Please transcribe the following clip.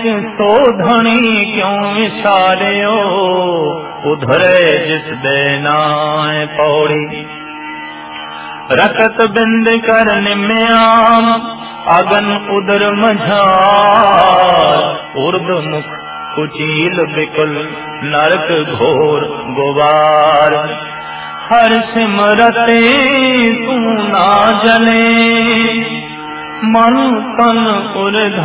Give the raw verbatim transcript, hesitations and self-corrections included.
माणिक सोधणी क्यों विसारियो, उधरे जिस बेनाए पौड़ी। रखत बिंद कर निम्याम, अगन उदर मझार। उर्द मुख कुचील बिकुल, नरक घोर गुबार। हर सिमरते तू ना जले, मन तन उर